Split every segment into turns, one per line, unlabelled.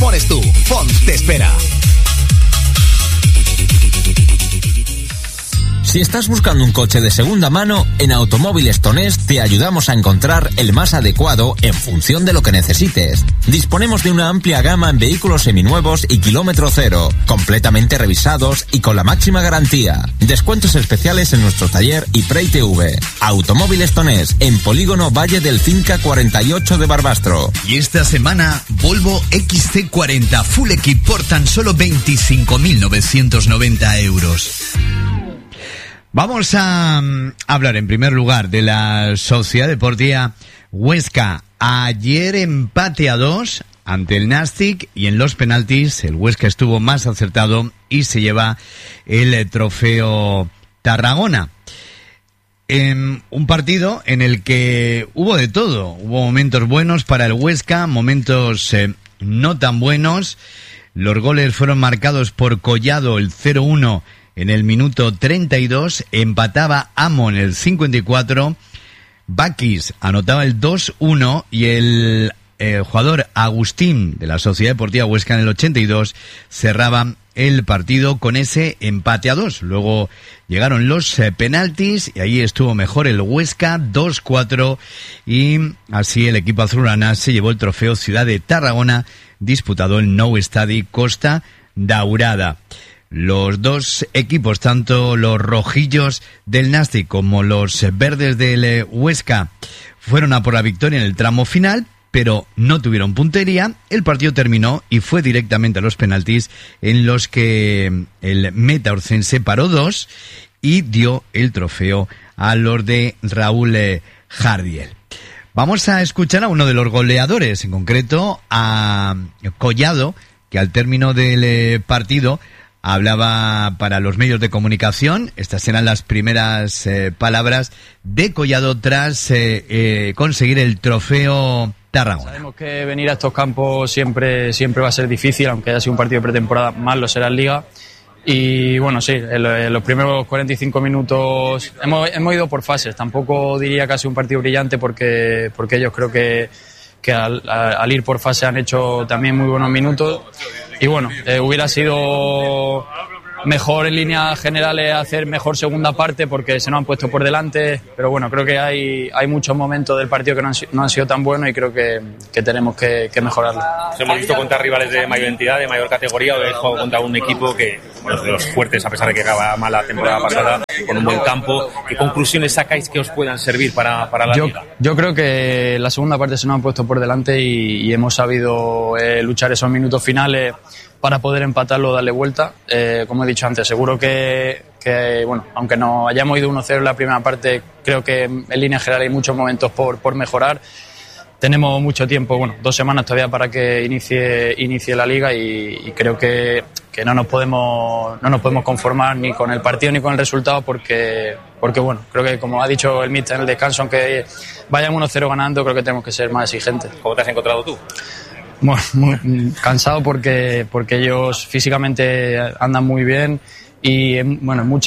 pones tú. Font te espera.
Si estás buscando un coche de segunda mano, en Automóviles Tonés te ayudamos a encontrar el más adecuado en función de lo que necesites. Disponemos de una amplia gama en vehículos seminuevos y kilómetro cero, completamente revisados y con la máxima garantía. Descuentos especiales en nuestro taller y PreTV. Automóviles Tonés, en Polígono Valle del Cinca 48 de Barbastro.
Y esta semana, Volvo XC40 Full Equip por tan solo 25.990 euros.
Vamos a hablar en primer lugar de la Sociedad Deportiva Huesca. Ayer empate a 2 ante el Nàstic y en los penaltis el Huesca estuvo más acertado y se lleva el trofeo Tarragona. Un partido en el que hubo de todo. Hubo momentos buenos para el Huesca, momentos no tan buenos. Los goles fueron marcados por Collado, el 0-1 en el minuto 32, empataba Amo en el 54, Bakis anotaba el 2-1 y el jugador Agustín de la Sociedad Deportiva Huesca en el 82 cerraba el partido con ese empate a 2. Luego llegaron los penaltis y ahí estuvo mejor el Huesca, 2-4, y así el equipo azulgrana se llevó el trofeo Ciudad de Tarragona, disputado el Nou Estadi Costa Daurada. Los dos equipos, tanto los rojillos del Nàstic como los verdes del Huesca, fueron a por la victoria en el tramo final, pero no tuvieron puntería. El partido terminó y fue directamente a los penaltis, en los que el metaurcense paró 2 y dio el trofeo a los de Raúl Jardiel. Vamos a escuchar a uno de los goleadores, en concreto a Collado, que al término del partido hablaba para los medios de comunicación. Estas eran las primeras palabras de Collado tras conseguir el trofeo Tarragona.
Sabemos que venir a estos campos siempre va a ser difícil, aunque haya sido un partido de pretemporada, más lo será en Liga. Y bueno, sí, en los primeros 45 minutos hemos ido por fases. Tampoco diría que ha sido un partido brillante porque ellos creo que al ir por fase han hecho también muy buenos minutos. Y bueno, hubiera sido mejor en líneas generales hacer mejor segunda parte porque se nos han puesto por delante, pero bueno, creo que hay muchos momentos del partido que no han sido tan buenos y creo que tenemos que mejorarlo.
Nos hemos visto contra rivales de mayor entidad, de mayor categoría, o he jugado contra un equipo que, bueno, de los fuertes, a pesar de que acaba mal la temporada pasada, con un buen campo. ¿Qué conclusiones sacáis que os puedan servir para la Liga? Yo
creo que la segunda parte se nos han puesto por delante y hemos sabido luchar esos minutos finales para poder empatarlo o darle vuelta. Como he dicho antes, seguro que bueno, aunque nos hayamos ido 1-0 en la primera parte, creo que en línea general hay muchos momentos por mejorar. Tenemos mucho tiempo, bueno, 2 semanas todavía para que inicie la Liga y creo que no nos podemos conformar ni con el partido ni con el resultado porque bueno, creo que como ha dicho el míster en el descanso, aunque vayan 1-0 ganando, creo que tenemos que ser más exigentes.
¿Cómo te has encontrado tú?
Bueno, muy cansado porque ellos físicamente andan muy bien y bueno, es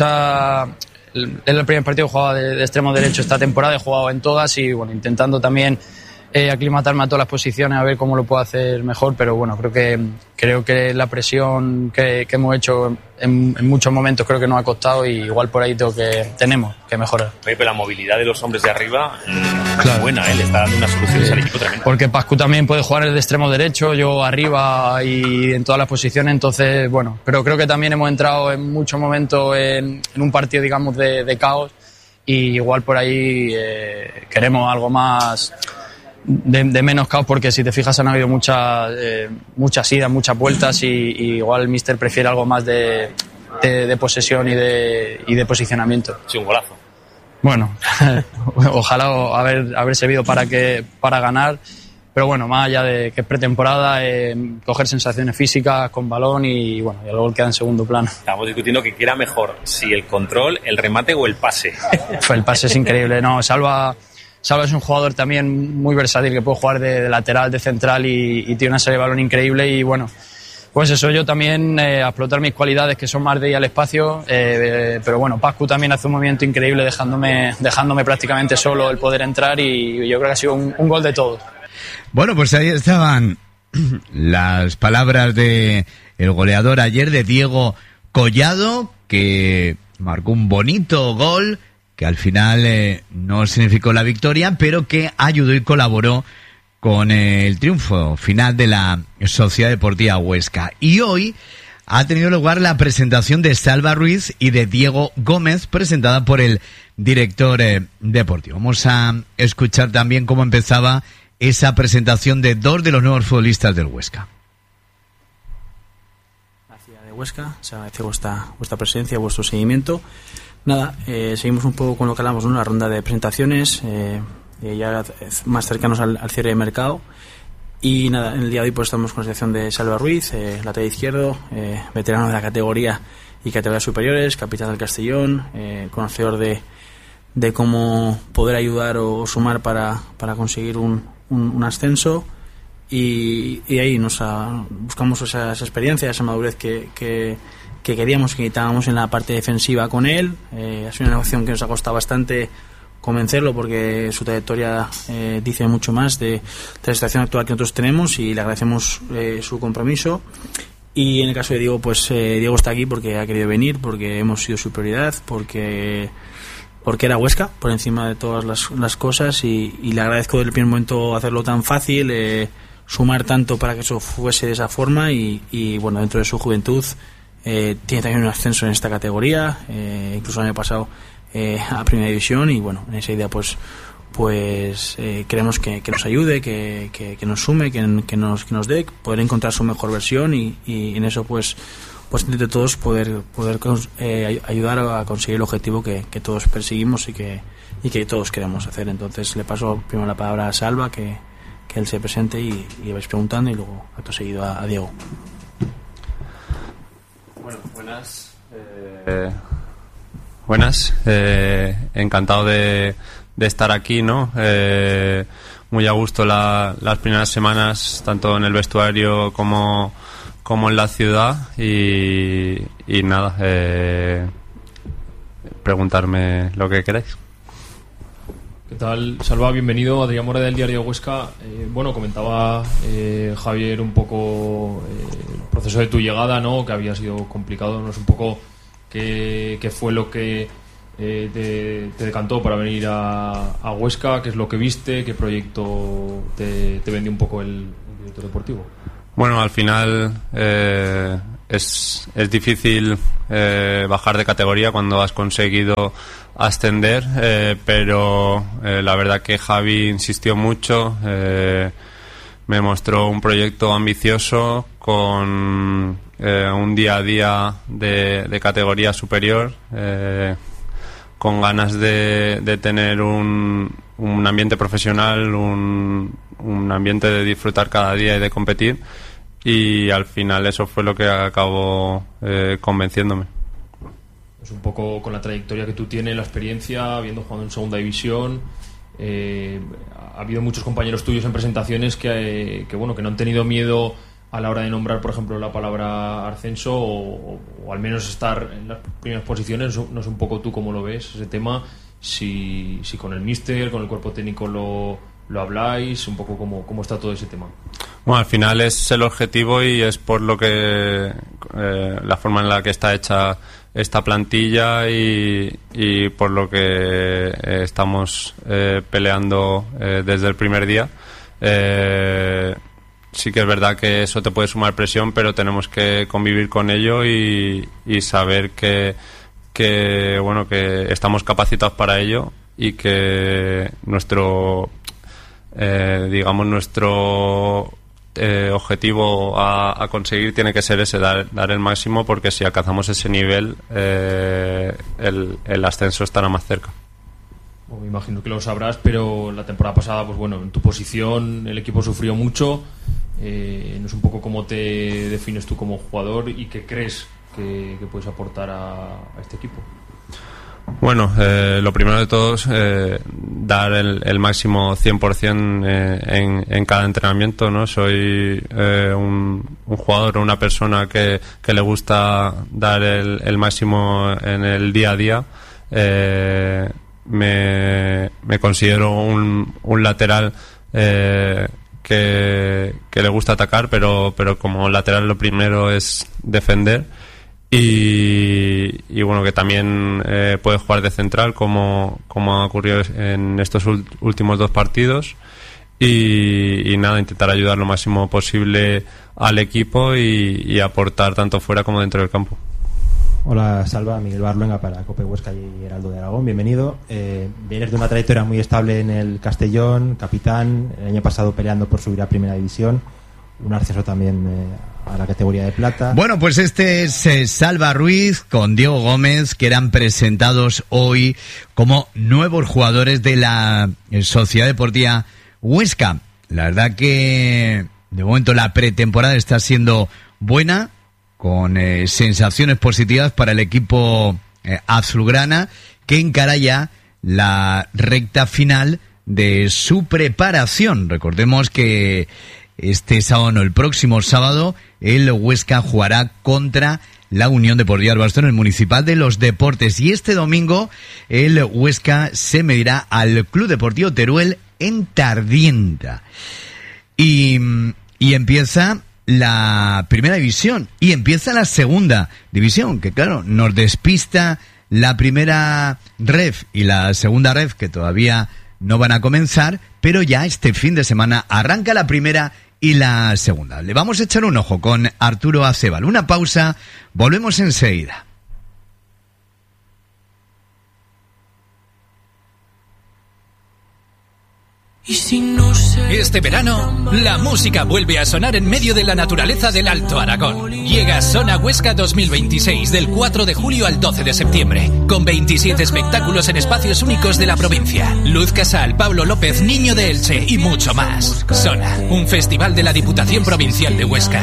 el primer partido que he jugado de extremo derecho esta temporada, he jugado en todas y bueno, intentando también aclimatarme a todas las posiciones, a ver cómo lo puedo hacer mejor, pero bueno, creo que la presión que hemos hecho en muchos momentos creo que nos ha costado y igual por ahí tenemos que mejorar.
Pero la movilidad de los hombres de arriba es buena, le está dando unas soluciones al equipo tremendo.
Porque Pascu también puede jugar de extremo derecho, yo arriba y en todas las posiciones, entonces bueno, pero creo que también hemos entrado en muchos momentos en un partido, digamos, de caos y igual por ahí queremos algo más de menos caos, porque si te fijas han habido muchas idas, muchas vueltas y igual el míster prefiere algo más de posesión y de posicionamiento.
Sí, un golazo.
Bueno, ojalá haber servido para ganar, pero bueno, más allá de que es pretemporada, coger sensaciones físicas con balón y bueno, y el gol queda en segundo plano.
Estamos discutiendo que era mejor, si el control, el remate o el pase.
El pase es increíble, no, Salva es un jugador también muy versátil, que puede jugar de lateral, de central y tiene una serie de balón increíble y bueno, pues eso, yo también a explotar mis cualidades que son más de ir al espacio, pero bueno, Pascu también hace un movimiento increíble dejándome prácticamente solo el poder entrar y yo creo que ha sido un gol de todos.
Bueno, pues ahí estaban las palabras de el goleador ayer, de Diego Collado, que marcó un bonito gol que al final no significó la victoria, pero que ayudó y colaboró con el triunfo final de la Sociedad Deportiva Huesca. Y hoy ha tenido lugar la presentación de Salva Ruiz y de Diego Gómez, presentada por el director deportivo. Vamos a escuchar también cómo empezaba esa presentación de dos de los nuevos futbolistas del Huesca.
La ciudad de Huesca, se agradece vuestra presencia, vuestro seguimiento. Nada, seguimos un poco con lo que hablamos, ¿no? La ronda de presentaciones, ya más cercanos al cierre de mercado. Y nada, en el día de hoy pues estamos con la selección de Salva Ruiz, lateral izquierdo, veterano de la categoría y categorías superiores, capitán del Castellón, conocedor de cómo poder ayudar o sumar para conseguir un ascenso. Y ahí buscamos esa experiencia, esa madurez que queríamos, que necesitábamos en la parte defensiva con él. Ha sido una negociación que nos ha costado bastante convencerlo, porque su trayectoria dice mucho más de la situación actual que nosotros tenemos, y le agradecemos su compromiso. Y en el caso de Diego, pues Diego está aquí porque ha querido venir, porque hemos sido su prioridad, porque era Huesca por encima de todas las cosas, y le agradezco desde el primer momento hacerlo tan fácil, sumar tanto para que eso fuese de esa forma, y bueno, dentro de su juventud tiene también un ascenso en esta categoría, incluso el año pasado a Primera División, y bueno, en esa idea pues queremos que nos ayude, que nos sume, que nos dé, poder encontrar su mejor versión, y en eso pues entre todos poder ayudar a conseguir el objetivo que todos perseguimos y que todos queremos hacer. Entonces le paso primero la palabra a Salva, que él se presente y vais preguntando, y luego acto seguido a Diego.
Bueno, buenas. Encantado de estar aquí, ¿no? Muy a gusto las primeras semanas, tanto en el vestuario como en la ciudad, y nada, preguntarme lo que queráis.
¿Qué tal, Salva? Bienvenido. Adrián Mora, del diario Huesca. Bueno, comentaba Javier un poco el proceso de tu llegada, ¿no? Que había sido complicado. No es un poco qué fue lo que te decantó para venir a Huesca, qué es lo que viste, qué proyecto te vendió un poco el director deportivo.
Bueno, al final es difícil bajar de categoría cuando has conseguido ascender, pero la verdad que Javi insistió mucho, me mostró un proyecto ambicioso con un día a día de categoría superior, con ganas de tener un ambiente profesional, un ambiente de disfrutar cada día y de competir, y al final eso fue lo que acabó convenciéndome.
Es un poco con la trayectoria que tú tienes, la experiencia, habiendo jugado en segunda división, ha habido muchos compañeros tuyos en presentaciones que no han tenido miedo a la hora de nombrar, por ejemplo, la palabra ascenso, o al menos estar en las primeras posiciones. No sé un poco tú cómo lo ves ese tema, si con el míster, con el cuerpo técnico lo habláis, un poco cómo está todo ese tema.
Bueno, al final es el objetivo, y es por lo que la forma en la que está hecha esta plantilla, y por lo que estamos peleando desde el primer día. Sí que es verdad que eso te puede sumar presión, pero tenemos que convivir con ello y saber que estamos capacitados para ello, y que nuestro objetivo a conseguir tiene que ser ese, dar el máximo, porque si alcanzamos ese nivel el ascenso estará más cerca.
Bueno, me imagino que lo sabrás, pero la temporada pasada, pues bueno, en tu posición el equipo sufrió mucho. No sé un poco cómo te defines tú como jugador y qué crees que puedes aportar a este equipo.
Bueno, lo primero de todo es dar el máximo 100% en cada entrenamiento, ¿no? Soy un jugador o una persona que le gusta dar el máximo en el día a día. Me considero un lateral que le gusta atacar, pero como lateral lo primero es defender. Y bueno, que también puede jugar de central como ha ocurrido en estos últimos 2 partidos. Y nada, intentar ayudar lo máximo posible al equipo y aportar tanto fuera como dentro del campo.
Hola, Salva, Miguel Barluenga para Cope Huesca y Heraldo de Aragón, bienvenido. Vienes de una trayectoria muy estable en el Castellón, capitán, el año pasado peleando por subir a Primera División, un ascenso también a la categoría de plata.
Bueno, pues este es Salva Ruiz con Diego Gómez, que eran presentados hoy como nuevos jugadores de la Sociedad Deportiva Huesca. La verdad que de momento la pretemporada está siendo buena, con sensaciones positivas para el equipo azulgrana, que encara ya la recta final de su preparación. Recordemos que el próximo sábado, el Huesca jugará contra la Unión Deportiva Albastón en el Municipal de los Deportes. Y este domingo, el Huesca se medirá al Club Deportivo Teruel en Tardienta. Y empieza la primera división y empieza la segunda división, que claro, nos despista la primera ref y la segunda ref, que todavía no van a comenzar, pero ya este fin de semana arranca la primera y la segunda. Le vamos a echar un ojo con Arturo Acebal. Una pausa, volvemos enseguida.
Este verano, la música vuelve a sonar en medio de la naturaleza del Alto Aragón. Llega Sona Huesca 2026 del 4 de julio al 12 de septiembre, con 27 espectáculos en espacios únicos de la provincia. Luz Casal, Pablo López, Niño de Elche y mucho más. Sona, un festival de la Diputación Provincial de Huesca.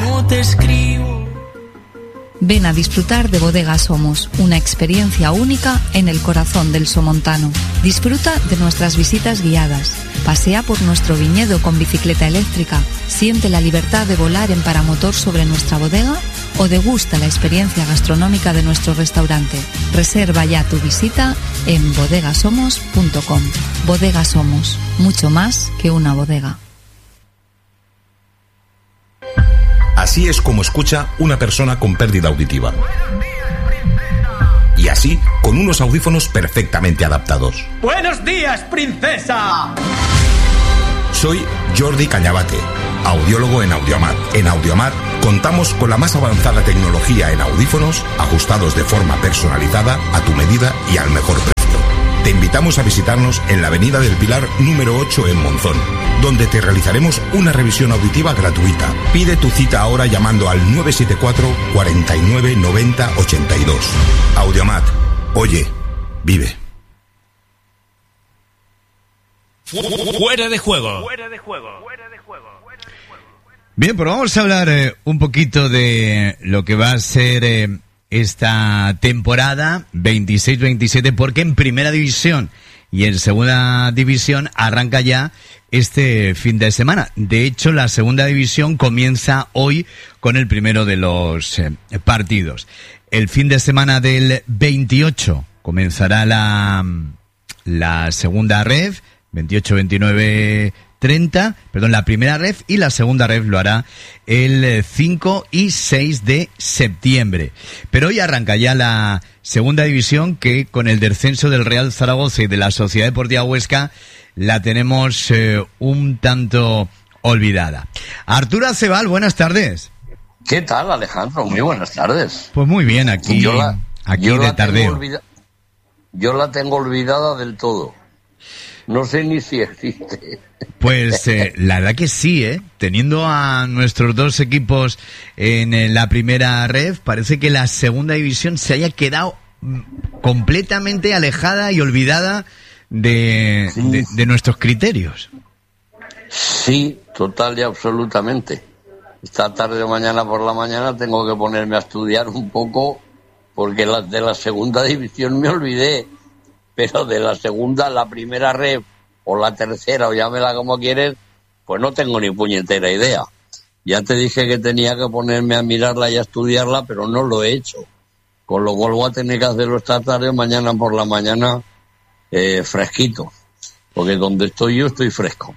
Ven a disfrutar de Bodega Somos, una experiencia única en el corazón del somontano. Disfruta de nuestras visitas guiadas. Pasea por nuestro viñedo con bicicleta eléctrica. Siente la libertad de volar en paramotor sobre nuestra bodega o degusta la experiencia gastronómica de nuestro restaurante. Reserva ya tu visita en bodegasomos.com. Bodega Somos, mucho más que una bodega.
Así es como escucha una persona con pérdida auditiva. Y así, con unos audífonos perfectamente adaptados.
¡Buenos días, princesa!
Soy Jordi Cañabate, audiólogo en Audiomat. En Audiomat contamos con la más avanzada tecnología en audífonos, ajustados de forma personalizada, a tu medida y al mejor precio. Te invitamos a visitarnos en la Avenida del Pilar número 8 en Monzón, donde te realizaremos una revisión auditiva gratuita. Pide tu cita ahora llamando al 974 49 90 82. Audiomat. Oye, vive.
Fuera de juego.
Bien, pues vamos a hablar un poquito de lo que va a ser esta temporada 26-27, porque en Primera División y en Segunda División arranca ya este fin de semana. De hecho, la Segunda División comienza hoy con el primero de los partidos. El fin de semana del 28 comenzará la segunda ref, 28, 29, 30, la primera ref, y la segunda ref lo hará el 5 y 6 de septiembre. Pero hoy arranca ya la segunda división, que con el descenso del Real Zaragoza y de la Sociedad Deportiva Huesca la tenemos un tanto olvidada. Arturo Acebal, buenas tardes.
¿Qué tal, Alejandro? Muy buenas tardes.
Pues muy bien, aquí de tardeo.
Yo la tengo olvidada del todo. No sé ni si existe.
Pues la verdad que sí, teniendo a nuestros dos equipos en la primera ref, parece que la segunda división se haya quedado completamente alejada y olvidada de nuestros criterios.
Sí, total y absolutamente. Esta tarde o mañana por la mañana tengo que ponerme a estudiar un poco, porque de la segunda división me olvidé. Pero de la segunda, la primera ref o la tercera, o llámela como quieres, pues no tengo ni puñetera idea. Ya te dije que tenía que ponerme a mirarla y a estudiarla, pero no lo he hecho. Con lo cual voy a tener que hacerlo esta tarde o mañana por la mañana fresquito. Porque donde estoy yo estoy fresco.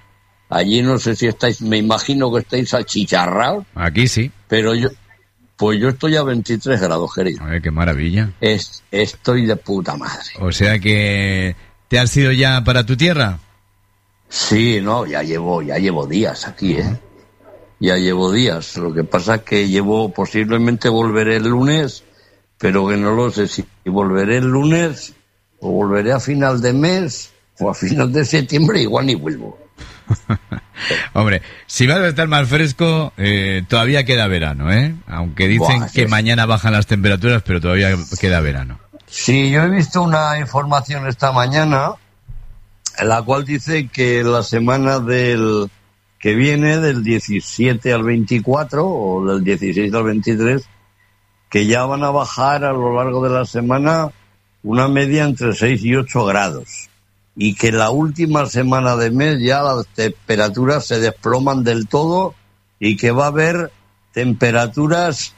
Allí no sé si estáis, me imagino que estáis achicharrados.
Aquí sí.
Pero yo estoy a 23 grados, querido.
A ver, qué maravilla.
Estoy de puta madre.
O sea que, ¿te has ido ya para tu tierra?
Sí, no, ya llevo días aquí, Ya llevo días. Lo que pasa es que posiblemente volveré el lunes, pero que no lo sé si volveré el lunes o volveré a final de mes o a final de septiembre, igual ni vuelvo.
Hombre, si vas a estar más fresco, todavía queda verano, aunque dicen que mañana bajan las temperaturas, pero todavía queda verano.
Sí, yo he visto una información esta mañana en la cual dice que la semana que viene, del 17 al 24 o del 16 al 23, que ya van a bajar a lo largo de la semana una media entre 6 y 8 grados. Y que la última semana de mes ya las temperaturas se desploman del todo y que va a haber temperaturas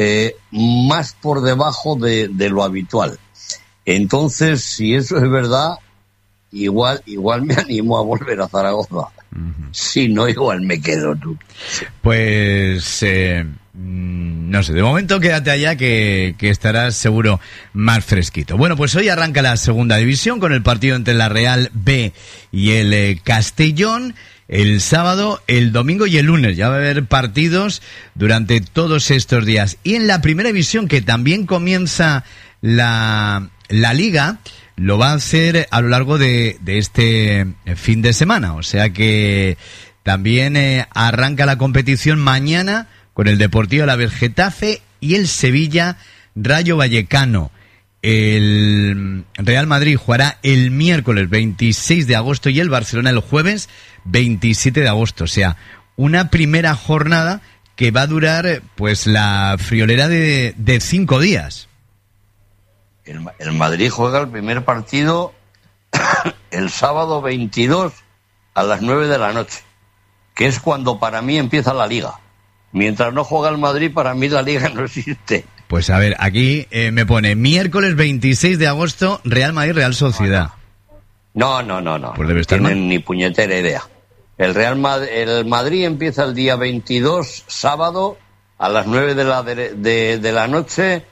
más por debajo de lo habitual. Entonces, si eso es verdad, igual me animo a volver a Zaragoza. Si no, igual me quedo tú.
Pues no sé, de momento quédate allá que estarás seguro más fresquito. Bueno, pues hoy arranca la segunda división con el partido entre la Real B y el Castellón. El sábado, el domingo y el lunes ya va a haber partidos durante todos estos días. Y en la primera división, que también comienza la liga, lo va a hacer a lo largo de este fin de semana. O sea que también arranca la competición mañana con el Deportivo Alavés Getafe y el Sevilla Rayo Vallecano. El Real Madrid jugará el miércoles 26 de agosto y el Barcelona el jueves 27 de agosto. O sea, una primera jornada que va a durar pues la friolera de 5 días.
El Madrid juega el primer partido el sábado 22 a las 9 de la noche, que es cuando para mí empieza la Liga. Mientras no juega el Madrid, para mí la Liga no existe.
Pues a ver, aquí me pone miércoles 26 de agosto, Real Madrid, Real Sociedad.
No.
Pues debe estar
tienen
mal.
Ni puñetera idea. El Madrid empieza el día 22, sábado, a las 9 de la noche,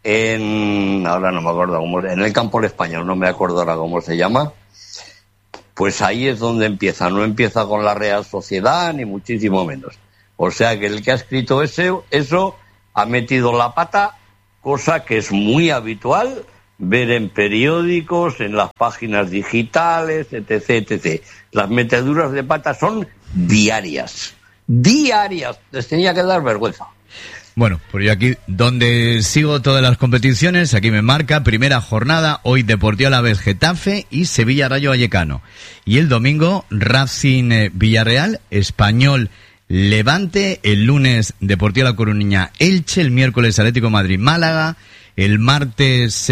ahora no me acuerdo en el Campo del Español, no me acuerdo ahora cómo se llama. Pues ahí es donde empieza, no empieza con la Real Sociedad, ni muchísimo menos. O sea que el que ha escrito eso ha metido la pata, cosa que es muy habitual ver en periódicos, en las páginas digitales, etc. Las meteduras de pata son diarias. Les tenía que dar vergüenza.
Bueno, pues yo aquí, donde sigo todas las competiciones, aquí me marca primera jornada, hoy Deportivo Alavés Getafe y Sevilla Rayo Vallecano. Y el domingo, Racing Villarreal, Español Levante, el lunes Deportivo La Coruña Elche, el miércoles Atlético Madrid Málaga, el martes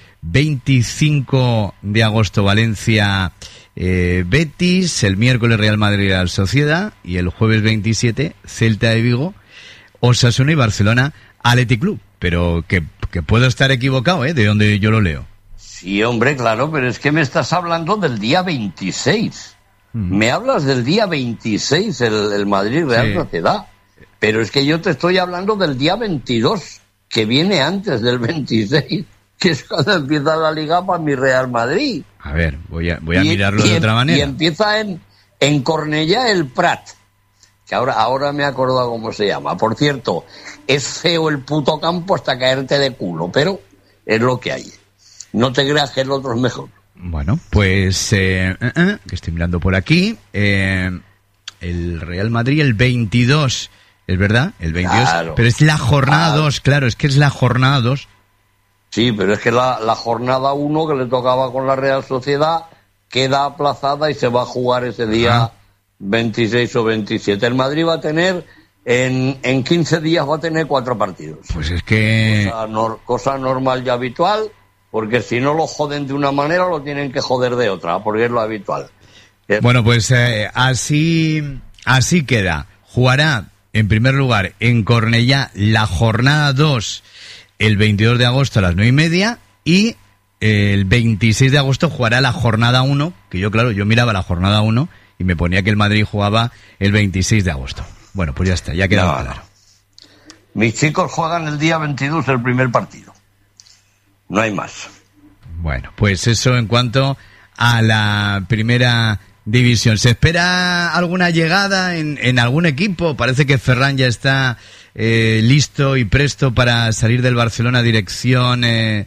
25 de agosto Valencia Betis, el miércoles Real Madrid Real Sociedad y el jueves 27 Celta de Vigo, Osasuna y Barcelona Athletic Club. Pero que puedo estar equivocado, de donde yo lo leo.
Sí, hombre, claro, pero es que me estás hablando del día 26. Me hablas del día 26, el Madrid Real Sociedad, pero es que yo te estoy hablando del día 22, que viene antes del 26, que es cuando empieza la Liga para mi Real Madrid.
A ver, voy a mirarlo de otra manera.
Y empieza en Cornellá el Prat, que ahora me he acordado cómo se llama. Por cierto, es feo el puto campo hasta caerte de culo, pero es lo que hay. No te creas que el otro es mejor.
Bueno, pues que estoy mirando por aquí, el Real Madrid el 22, ¿es verdad? El 22, claro, pero es la jornada 2, claro, es que es la jornada 2.
Sí, pero es que la jornada 1 que le tocaba con la Real Sociedad queda aplazada y se va a jugar ese día 26 o 27. El Madrid va a tener, en 15 días va a tener 4 partidos.
Pues es que...
Cosa normal y habitual. Porque si no lo joden de una manera, lo tienen que joder de otra, porque es lo habitual.
Bueno, pues así queda. Jugará, en primer lugar, en Cornellá la jornada 2 el 22 de agosto a las 9:30 y el 26 de agosto jugará la jornada 1, que yo miraba la jornada 1 y me ponía que el Madrid jugaba el 26 de agosto. Bueno, pues ya está, ya ha quedado claro.
Mis chicos juegan el día 22 el primer partido. No hay más.
Bueno, pues eso en cuanto a la primera división. ¿Se espera alguna llegada en algún equipo? Parece que Ferran ya está listo y presto para salir del Barcelona dirección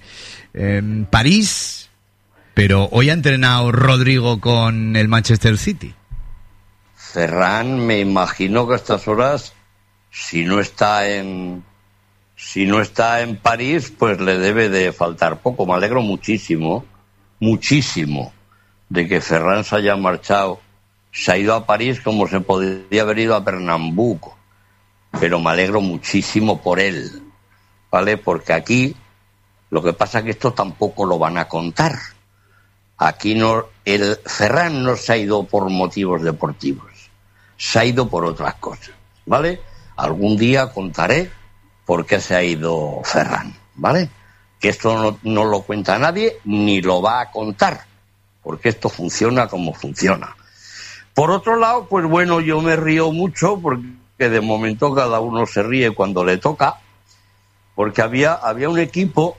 París, pero hoy ha entrenado Rodrigo con el Manchester City.
Ferran, me imagino que a estas horas, si no está en París, pues le debe de faltar poco. Me alegro muchísimo de que Ferran se haya marchado. Se ha ido a París como se podría haber ido a Pernambuco, pero me alegro muchísimo por él, ¿vale? Porque aquí lo que pasa es que esto tampoco lo van a contar. Aquí el Ferran no se ha ido por motivos deportivos, se ha ido por otras cosas, ¿vale? Algún día contaré por qué se ha ido Ferran, ¿vale? Que esto no lo cuenta nadie ni lo va a contar, porque esto funciona como funciona. Por otro lado, pues bueno, yo me río mucho porque de momento cada uno se ríe cuando le toca, porque había un equipo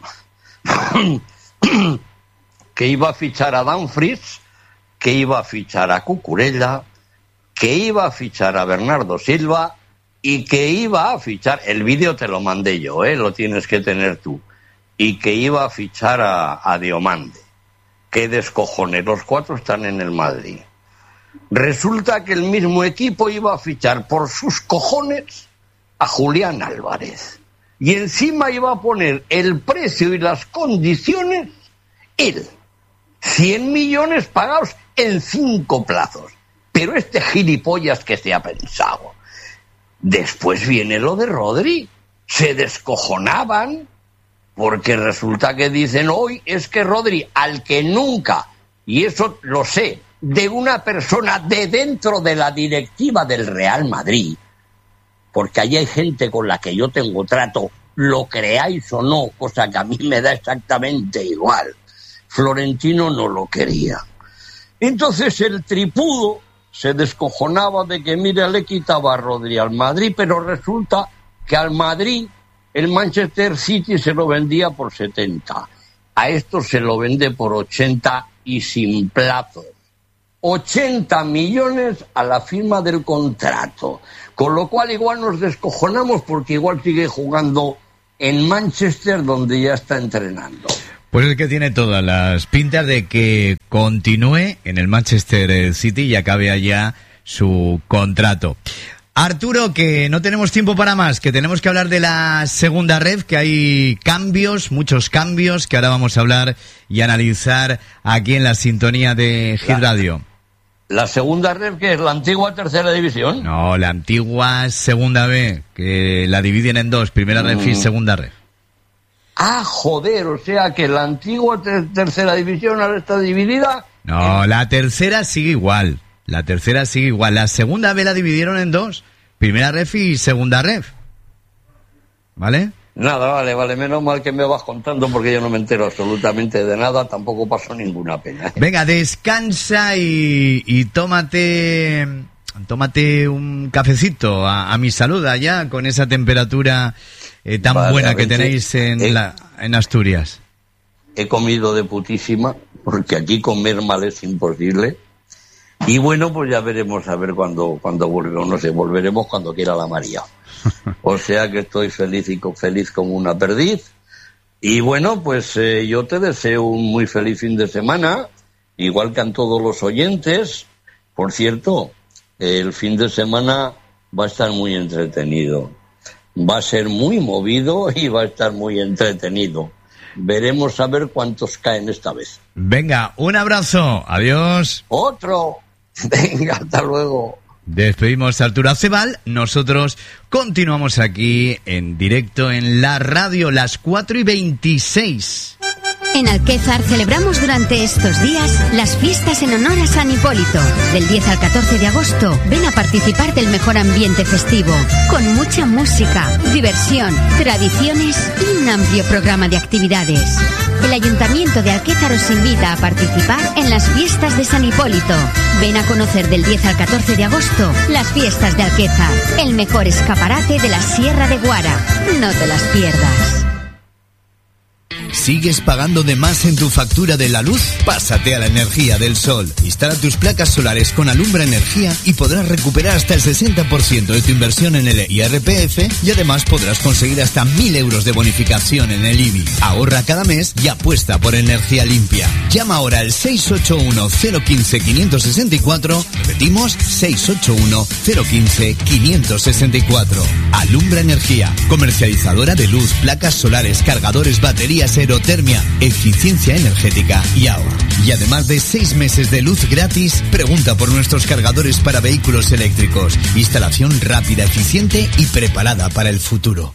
que iba a fichar a Dumfries, que iba a fichar a Cucurella, que iba a fichar a Bernardo Silva y que iba a fichar, el vídeo te lo mandé yo, lo tienes que tener tú, y que iba a fichar a Diomande. ¡Qué descojones! Los cuatro están en el Madrid. Resulta que el mismo equipo iba a fichar por sus cojones a Julián Álvarez. Y encima iba a poner el precio y las condiciones él. 100 millones pagados en 5 plazos. Pero este gilipollas que se ha pensado. Después viene lo de Rodri. Se descojonaban porque resulta que dicen hoy es que Rodri, al que nunca, y eso lo sé, de una persona de dentro de la directiva del Real Madrid, porque allí hay gente con la que yo tengo trato, lo creáis o no, cosa que a mí me da exactamente igual. Florentino no lo quería. Entonces el tripudo se descojonaba de que, mira, le quitaba a Rodri al Madrid, pero resulta que al Madrid el Manchester City se lo vendía por 70. A esto se lo vende por 80 y sin plazos. 80 millones a la firma del contrato. Con lo cual igual nos descojonamos porque igual sigue jugando en Manchester, donde ya está entrenando.
Pues es que tiene todas las pintas de que continúe en el Manchester City y acabe allá su contrato. Arturo, que no tenemos tiempo para más, que tenemos que hablar de la segunda ref, que hay cambios, muchos cambios, que ahora vamos a hablar y analizar aquí en la sintonía de Hit Radio.
¿La segunda ref que es la antigua tercera división?
No, la antigua segunda B, que la dividen en dos, primera ref y segunda ref.
Ah, joder, o sea que la antigua tercera división ahora está dividida.
No, la tercera sigue igual. La tercera sigue igual. La segunda B la dividieron en dos. Primera ref y segunda ref. ¿Vale?
Nada, vale. Menos mal que me vas contando porque yo no me entero absolutamente de nada. Tampoco pasó ninguna pena.
Venga, descansa y tómate un cafecito a mi salud allá con esa temperatura tan buena que tenéis en Asturias.
He comido de putísima porque aquí comer mal es imposible. Y bueno, pues ya veremos a ver cuando volvemos, no sé, volveremos cuando quiera la María. O sea que estoy feliz como una perdiz. Y bueno, pues yo te deseo un muy feliz fin de semana, igual que a todos los oyentes. Por cierto, el fin de semana va a estar muy entretenido. Va a ser muy movido y va a estar muy entretenido. Veremos a ver cuántos caen esta vez.
Venga, un abrazo. Adiós.
Otro. Venga, hasta luego.
Despedimos a Arturo Acebal. Nosotros continuamos aquí en directo en la radio, las 4:26.
En Alquézar celebramos durante estos días las fiestas en honor a San Hipólito. Del 10 al 14 de agosto, ven a participar del mejor ambiente festivo, con mucha música, diversión, tradiciones y un amplio programa de actividades. El Ayuntamiento de Alquézar os invita a participar en las fiestas de San Hipólito. Ven a conocer del 10 al 14 de agosto las fiestas de Alquézar, el mejor escaparate de la Sierra de Guara. No te las pierdas.
¿Sigues pagando de más en tu factura de la luz? Pásate a la energía del sol. Instala tus placas solares con Alumbra Energía y podrás recuperar hasta el 60% de tu inversión en el IRPF y además podrás conseguir hasta 1.000 euros de bonificación en el IBI. Ahorra cada mes y apuesta por energía limpia. Llama ahora al 681-015-564. Repetimos, 681-015-564. Alumbra Energía, comercializadora de luz, placas solares, cargadores, baterías, aerotermia, eficiencia energética y ahorro. Y además de 6 meses de luz gratis, pregunta por nuestros cargadores para vehículos eléctricos. Instalación rápida, eficiente y preparada para el futuro.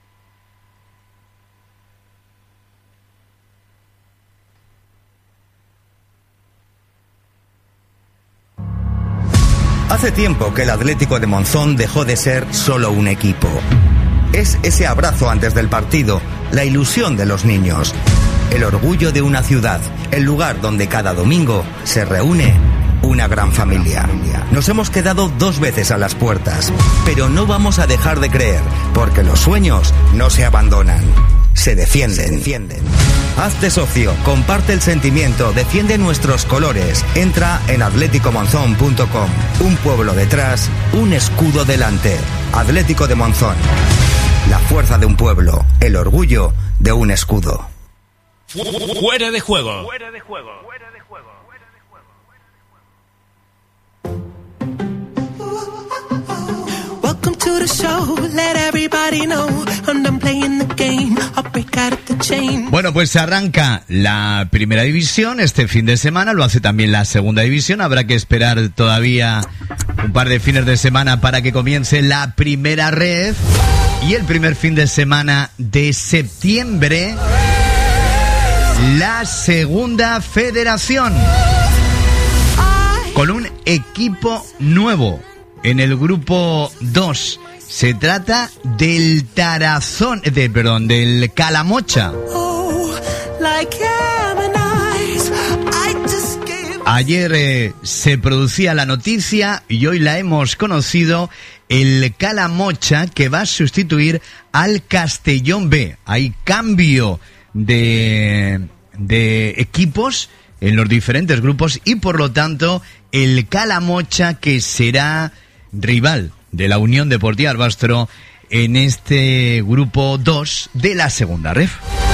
Hace tiempo que el Atlético de Monzón dejó de ser solo un equipo. Es ese abrazo antes del partido, la ilusión de los niños, el orgullo de una ciudad, el lugar donde cada domingo se reúne una gran familia. Nos hemos quedado 2 veces a las puertas, pero no vamos a dejar de creer, porque los sueños no se abandonan, se defienden. Hazte socio, comparte el sentimiento, defiende nuestros colores. Entra en atléticomonzón.com. Un pueblo detrás, un escudo delante. Atlético de Monzón. La fuerza de un pueblo, el orgullo de un escudo.
Fuera de juego.
Welcome to the show, let everybody know I'm done playing the game, I'll break out of the chain.
Bueno, pues arranca la primera división este fin de semana, lo hace también la segunda división, habrá que esperar todavía un par de fines de semana para que comience la primera red y el primer fin de semana de septiembre la segunda federación con un equipo nuevo. En el grupo 2 se trata del del Calamocha. Ayer se producía la noticia y hoy la hemos conocido, el Calamocha que va a sustituir al Castellón B. Hay cambio de equipos en los diferentes grupos y por lo tanto el Calamocha que será rival de la Unión Deportiva Barbastro en este grupo 2 de la segunda ref.